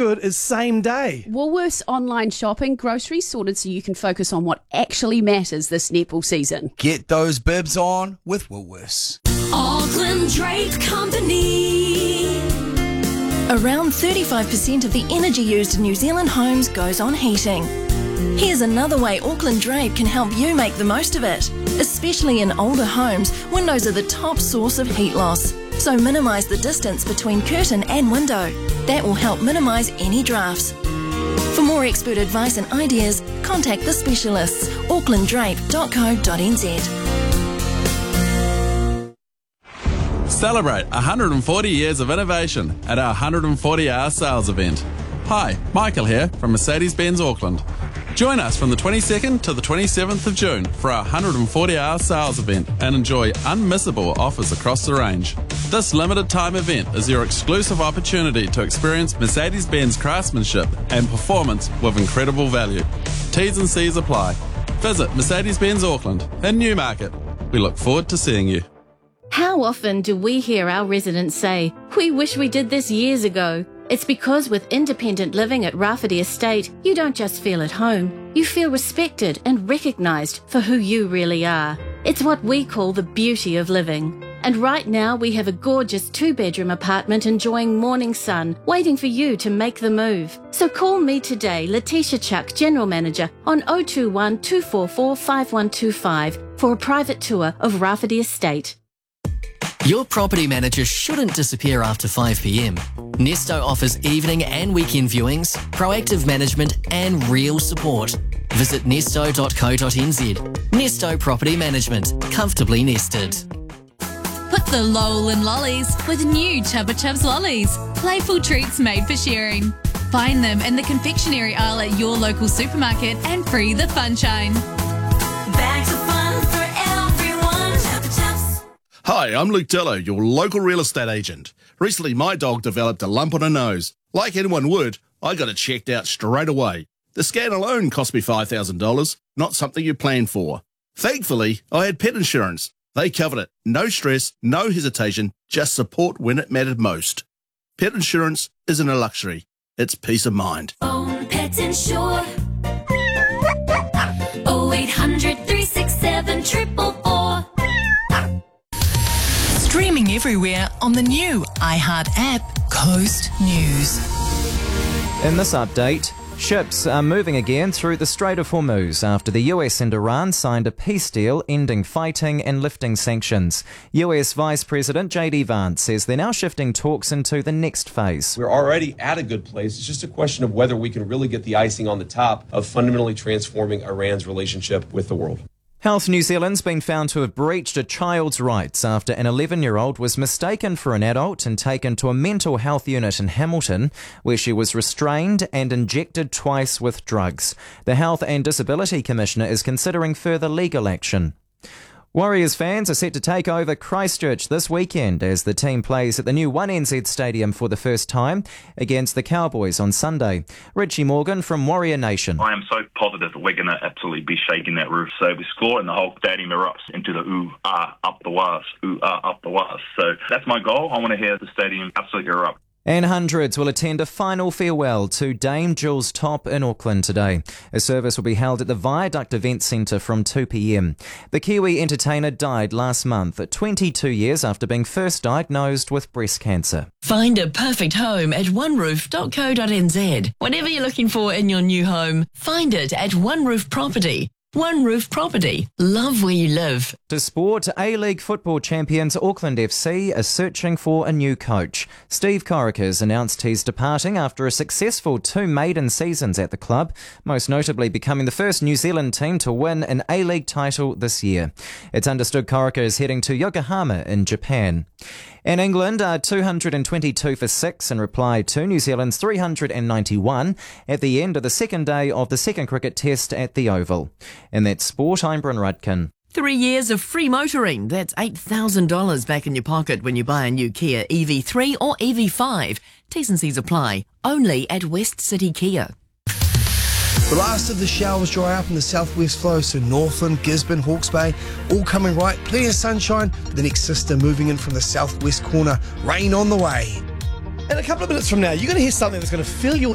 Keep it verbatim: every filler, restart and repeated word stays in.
good is same day. Woolworths online shopping, groceries sorted so you can focus on what actually matters this netball season. Get those bibs on with Woolworths. Auckland Drape Company. Around thirty-five percent of the energy used in New Zealand homes goes on heating. Here's another way Auckland Drape can help you make the most of it. Especially in older homes, windows are the top source of heat loss. So minimise the distance between curtain and window. That will help minimise any drafts. For more expert advice and ideas, contact the specialists, auckland drape dot co dot n z. Celebrate one hundred forty years of innovation at our one hundred forty hour sales event. Hi, Michael here from Mercedes-Benz Auckland. Join us from the twenty-second to the twenty-seventh of June for our one hundred forty hour sales event and enjoy unmissable offers across the range. This limited time event is your exclusive opportunity to experience Mercedes-Benz craftsmanship and performance with incredible value. T's and C's apply. Visit Mercedes-Benz Auckland in Newmarket. We look forward to seeing you. How often do we hear our residents say, "We wish we did this years ago"? It's because with independent living at Rafferty Estate, you don't just feel at home, you feel respected and recognised for who you really are. It's what we call the beauty of living. And right now we have a gorgeous two-bedroom apartment enjoying morning sun, waiting for you to make the move. So call me today, Letitia Chuck, General Manager, on oh two one, two four four, five one two five for a private tour of Rafferty Estate. Your property manager shouldn't disappear after five p m. Nesto offers evening and weekend viewings, proactive management and real support. Visit nesto dot co dot n z. Nesto Property Management. Comfortably nested. Put the lol in lollies with new Chubba Chubs lollies. Playful treats made for sharing. Find them in the confectionery aisle at your local supermarket and free the funshine. Bags of fun for everyone. Chubba Chubs. Hi, I'm Luke Dillo, your local real estate agent. Recently, my dog developed a lump on her nose. Like anyone would, I got it checked out straight away. The scan alone cost me five thousand dollars, not something you plan for. Thankfully, I had pet insurance. They covered it. No stress, no hesitation, just support when it mattered most. Pet insurance isn't a luxury. It's peace of mind. Phone Pet Insure. oh eight hundred, three six seven, four four four. Streaming everywhere on the new iHeart app, Coast News. In this update, ships are moving again through the Strait of Hormuz after the U S and Iran signed a peace deal ending fighting and lifting sanctions. U S Vice President J D Vance says they're now shifting talks into the next phase. We're already at a good place. It's just a question of whether we can really get the icing on the top of fundamentally transforming Iran's relationship with the world. Health New Zealand's been found to have breached a child's rights after an eleven-year-old was mistaken for an adult and taken to a mental health unit in Hamilton, where she was restrained and injected twice with drugs. The Health and Disability Commissioner is considering further legal action. Warriors fans are set to take over Christchurch this weekend as the team plays at the new one N Z Stadium for the first time against the Cowboys on Sunday. Richie Morgan from Warrior Nation. I am so positive that we're going to absolutely be shaking that roof. So we score and the whole stadium erupts into the ooh, ah, up the was, ooh, ah, up the was. So that's my goal. I want to hear the stadium absolutely erupt. And hundreds will attend a final farewell to Dame Jules Topp in Auckland today. A service will be held at the Viaduct Event Centre from two p m. The Kiwi entertainer died last month at twenty-two years after being first diagnosed with breast cancer. Find a perfect home at one roof dot co dot n z. Whatever you're looking for in your new home, find it at One Roof Property. One Roof Property. Love where you live. To sport, A-League football champions Auckland F C are searching for a new coach. Steve Corica's announced he's departing after a successful two maiden seasons at the club, most notably becoming the first New Zealand team to win an A-League title this year. It's understood Corica is heading to Yokohama in Japan. And England are two hundred twenty-two for six in reply to New Zealand's three hundred ninety-one at the end of the second day of the second cricket test at the Oval. In that sport, I'm Bryn Rudkin. Three years of free motoring. That's eight thousand dollars back in your pocket when you buy a new Kia E V three or E V five. T's and C's apply. Only at West City Kia. The last of the showers dry up in the southwest flow, so Northland, Gisborne, Hawke's Bay, all coming right. Plenty of sunshine. The next system moving in from the southwest corner. Rain on the way. In a couple of minutes from now, you're going to hear something that's going to fill your